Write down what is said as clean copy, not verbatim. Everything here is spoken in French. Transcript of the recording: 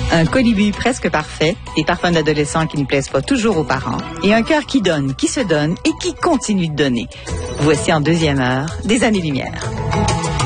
Un colibri presque parfait, des parfums d'adolescents qui ne plaisent pas toujours aux parents, et un cœur qui donne, qui se donne et qui continue de donner. Voici en deuxième heure des années-lumière.